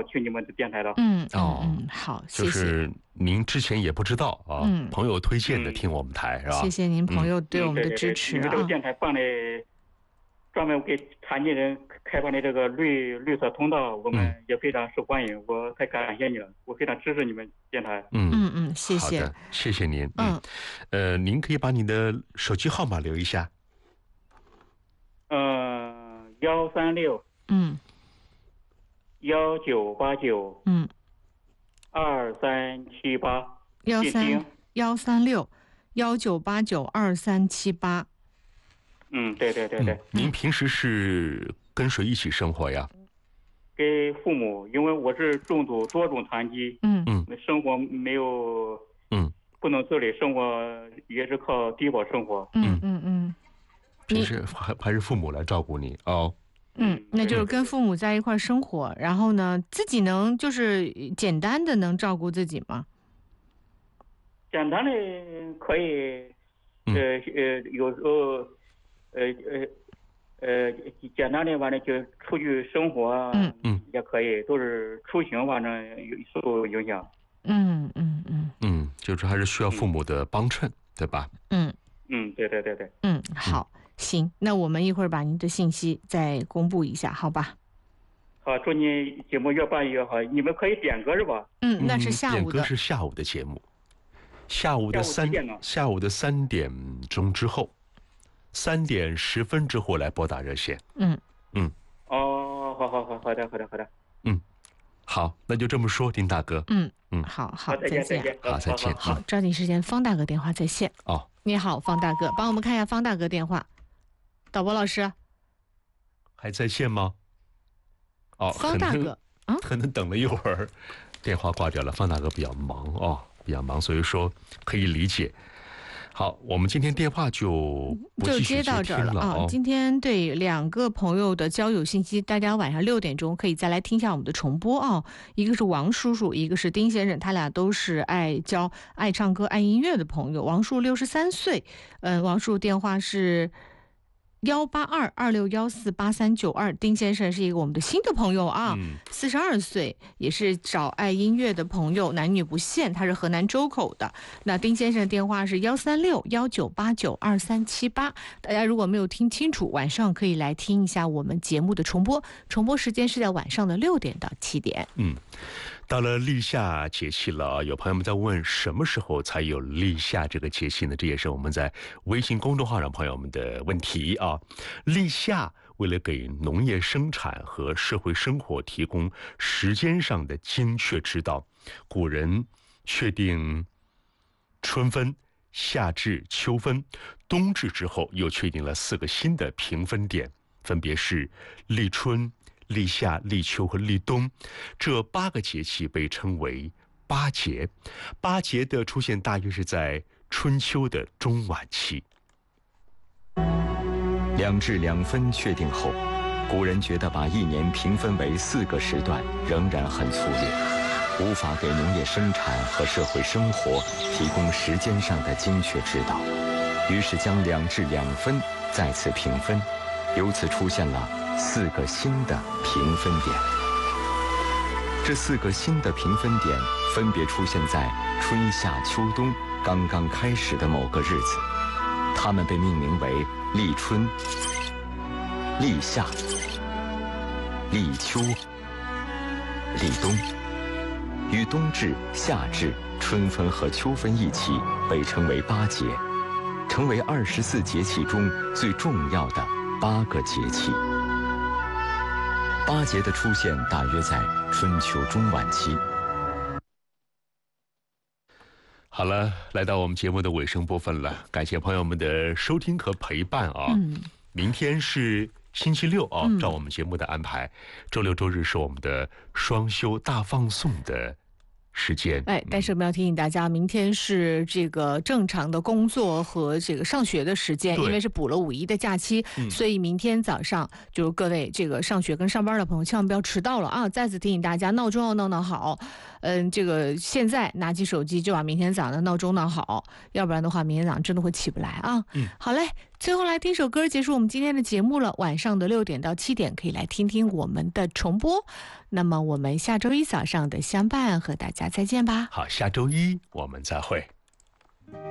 我听你们的电台了。 好，谢谢。 就是您之前也不知道啊，朋友推荐的听我们台是吧？ 谢谢您朋友对我们的支持你们这个电台放的专门给残疾人开放的这个绿色通道，我们也非常受欢迎，我太感谢你了，我非常支持你们电台。 谢谢。 好的，谢谢您。您可以把你的手机号码留一下。 136。1989。2378。 136 1989 2378。 对。 您平时是跟谁一起生活呀？ 给父母，因为我是重度多种残疾，生活没有，不能自理，生活也是靠低保生活。 平时还是父母来照顾你哦。 那就是跟父母在一块生活，然后呢，自己能就是简单的能照顾自己吗？ 简单的可以，有时候，简单的反正就出去生活，也可以，都是出行反正受影响。 就是还是需要父母的帮衬，对吧？ 对。 好，行，那我们一会儿把您的信息再公布一下，好吧？ 好，祝你节目越办越好。你们可以点歌是吧？ 那是下午的。 点歌是下午的节目，下午的3点钟之后，3点10分之后来拨打热线。 好的。 好，那就这么说，丁大哥。 好， 再见。 好，再见。 好，抓紧时间，方大哥电话在线。你好，方大哥，帮我们看一下方大哥电话。导播老师， 还在线吗？ 方大哥， 可能等了一会儿，电话挂掉了。方大哥比较忙，所以说可以理解。好，我们今天电话就接到这儿了啊！今天对2个朋友的交友信息，大家晚上6点钟可以再来听一下我们的重播啊。一个是王叔叔，一个是丁先生，他俩都是爱唱歌、爱音乐的朋友。王叔63岁，王叔电话是18226148392。丁先生是一个我们的新的朋友啊，42岁，也是找爱音乐的朋友，男女不限，他是河南周口的。那丁先生的电话是13619892378。大家如果没有听清楚，晚上可以来听一下我们节目的重播时间是在晚上的6点到7点。 到了立夏节气了，有朋友们在问什么时候才有立夏这个节气呢？这也是我们在微信公众号上朋友们的问题啊。立夏为了给农业生产和社会生活提供时间上的精确指导，古人确定春分、夏至、秋分、冬至之后，又确定了4个新的评分点，分别是立春、立夏、立秋和立冬。这8个节气被称为8节。8节的出现大约是在春秋的中晚期。 2至2分确定后，古人觉得把一年平分为4个时段仍然很粗略，无法给农业生产和社会生活提供时间上的精确指导，于是将2至2分再次平分，由此出现了4个新的评分点。这4个新的评分点分别出现在春夏秋冬刚刚开始的某个日子，它们被命名为立春、立夏、立秋、立冬，与冬至、夏至、春分和秋分一起被称为8节，成为24节气中最重要的8个节气。8节的出现大约在春秋中晚期。 好了，来到我们节目的尾声部分了，感谢朋友们的收听和陪伴啊。明天是星期6啊，照我们节目的安排，周6周日是我们的双休大放送的时间。 但是我们要提醒大家，明天是这个正常的工作和这个上学的时间，因为是补了5一的假期，所以明天早上就是各位这个上学跟上班的朋友千万不要迟到了啊！再次提醒大家，闹钟要闹好。这个现在拿起手机就把明天早上的闹钟闹好，要不然的话明天早上真的会起不来啊。好嘞， 最后来听首歌结束我们今天的节目了。晚上的6点到7点可以来听听我们的重播。那么我们下周一早上的相伴和大家再见吧。 好，下周一我们再会。